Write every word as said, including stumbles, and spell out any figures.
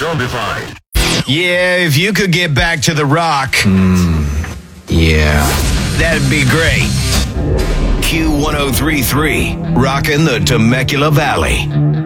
zombified. Yeah, if you could get back to the Rock, Yeah. that'd be great. Q one oh three point three, rocking the Temecula Valley.